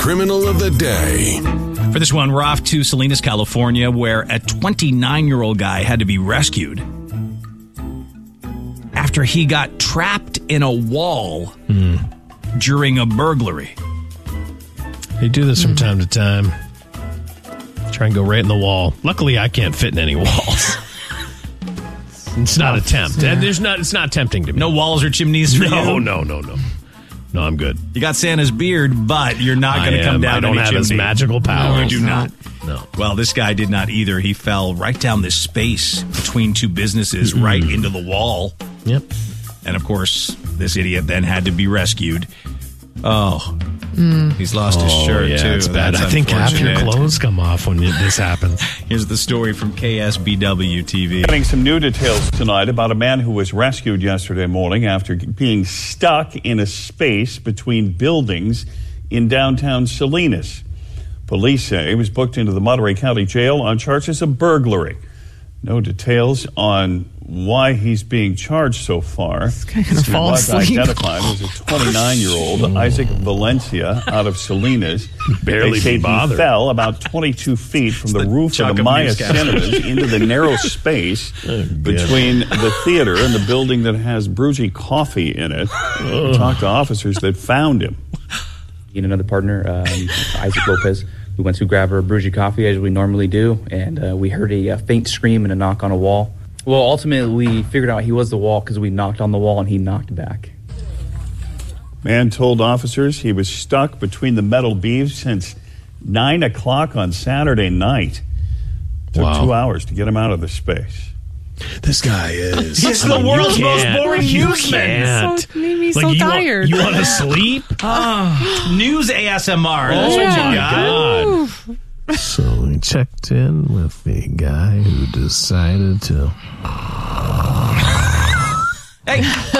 criminal of the day. For this one, we're off to Salinas, California, where a 29-year-old guy had to be rescued after he got trapped in a wall during a burglary. They do this from time to time. Try and go right in the wall. Luckily, I can't fit in any walls. It's not a tempt. Yeah. It's not tempting to me. No walls or chimneys for you? No. No, I'm good. You got Santa's beard, but you're not going to come down. I don't have his magical powers. No, you do not. No. Well, this guy did not either. He fell right down this space between two businesses, right into the wall. Yep. And of course, this idiot then had to be rescued. Oh, he's lost his shirt too. It's bad. That's I think half your clothes come off when this happens. Here's the story from KSBW TV. Getting some new details tonight about a man who was rescued yesterday morning after being stuck in a space between buildings in downtown Salinas. Police say he was booked into the Monterey County Jail on charges of burglary. No details on why he's being charged so far. He was identified as a 29-year-old Isaac Valencia out of Salinas. Barely they say bothered. He fell about 22 feet from the roof of the Maya Cinemas into the narrow space between the theater and the building that has Bruji Coffee in it. Talked to officers that found him. He and another partner, Isaac Lopez, we went to grab our Bruji Coffee as we normally do, and we heard a faint scream and a knock on a wall. Well, ultimately, we figured out he was the wall because we knocked on the wall and he knocked back. Man told officers he was stuck between the metal beams since 9 o'clock on Saturday night. Took 2 hours to get him out of the space. This guy is. He's the world's most boring newsman. Made me so tired. You want to sleep? News ASMR. Oh, That's what my you got. God. So we checked in with the guy who decided to. Hey.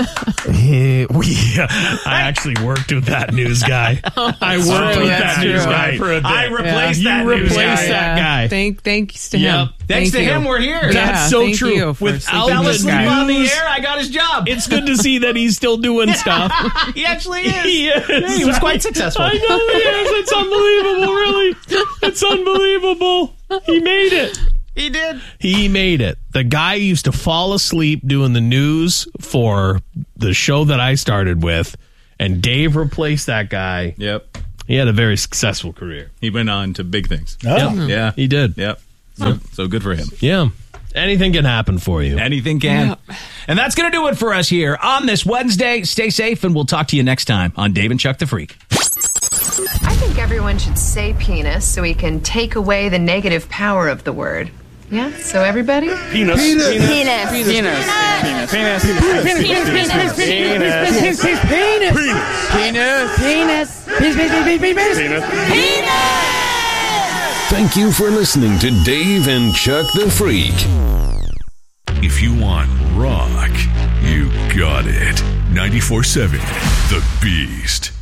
I actually worked with that news guy. I worked with that news guy for a bit. I replaced that You news replaced guy. that guy. Thanks to him. Thanks to him, we're here. That's so thank true. you for Without sleeping the this guy. on the air, I got his job. It's good to see that he's still doing stuff. He actually is. He is. Yeah, he was quite successful. I know he is. It's unbelievable, really. It's unbelievable. He made it. He did. He made it. The guy used to fall asleep doing the news for the show that I started with, and Dave replaced that guy. Yep. He had a very successful career. He went on to big things. Oh. Yeah. He did. Yep. So good for him. Yeah. Anything can happen for you. Anything can. Yep. And that's going to do it for us here on this Wednesday. Stay safe, and we'll talk to you next time on Dave and Chuck the Freak. I think everyone should say penis so we can take away the negative power of the word. Yeah? So everybody? Penis. Penis. Penis. Thank you for listening to Dave and Chuck the Freak. If you want rock, you got it. 94.7 The Beast.